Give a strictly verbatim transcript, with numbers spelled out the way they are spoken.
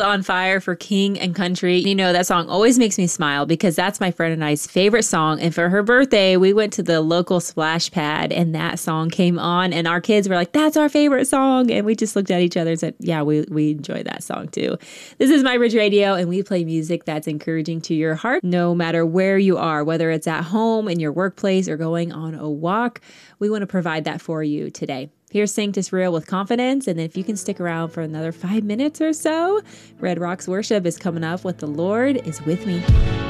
on fire for King and Country. You know, that song always makes me smile because that's my friend and I's favorite song. And for her birthday, we went to the local splash pad and that song came on and our kids were like, that's our favorite song. And we just looked at each other and said, yeah, we, we enjoy that song too. This is My Bridge Radio and we play music that's encouraging to your heart, no matter where you are, whether it's at home, in your workplace, or going on a walk. We want to provide that for you today. Here's Sanctus Real with Confidence, and then if you can stick around for another five minutes or so, Red Rocks Worship is coming up with The Lord is With Me.